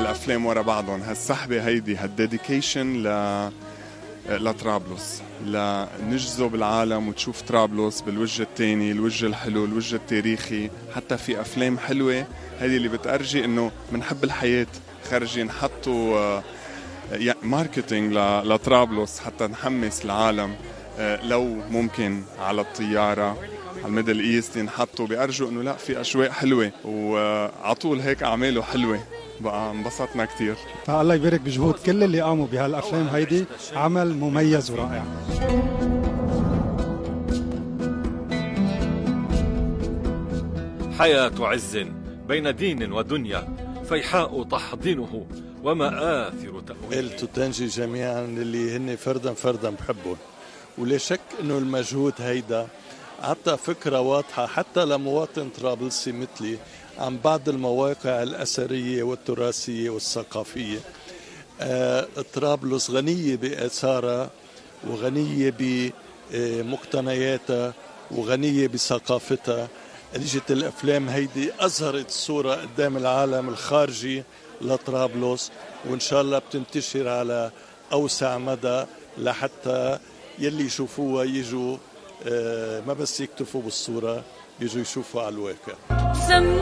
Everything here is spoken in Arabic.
هالأفلام ورا بعضهم، هالسحبة هيدي هالديديكيشن لطرابلس، لنجذب العالم وتشوف طرابلس بالوجه التاني، الوجه الحلو، الوجه التاريخي. حتى في أفلام حلوة هذه اللي بتأرجي إنه منحب الحياة، خارجين حطوا ماركتينج لطرابلس حتى نحمس العالم. لو ممكن على الطيارة على الميدل ايست ينحطوا بيأرجوا إنه لا في أجواء حلوة، وعطول هيك أعماله حلوة. بقى انبسطنا كتير. فالله يبارك بجهود كل اللي قاموا بهالأفلام هيدي، عمل مميز ورائع. حياة عز بين دين ودنيا، فيحاء تحضينه ومآثر تأويله. التوتنجي جميعا اللي هن فردا بحبهم، ولا شك انه المجهود هيدا عطى فكرة واضحة حتى لمواطن طرابلسي مثلي عن بعض المواقع الأثرية والتراثية والثقافية. طرابلس غنية بآثارها وغنية بمقتنياتها وغنية بثقافتها. اجت الأفلام هيدي أظهرت الصورة قدام العالم الخارجي لطرابلس، وإن شاء الله بتنتشر على أوسع مدى لحتى يلي يشوفوها يجوا ما بس يكتفوا بالصورة، يجوا يشوفوا على الواقع.